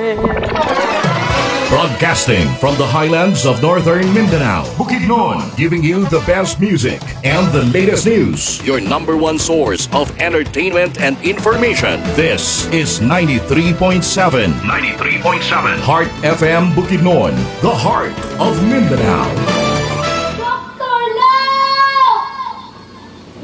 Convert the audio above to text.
Broadcasting from the highlands of northern Mindanao, Bukidnon, giving you the best music and the latest news. Your number one source of entertainment and information. This is 93.7. 93.7. Heart FM Bukidnon, the heart of Mindanao.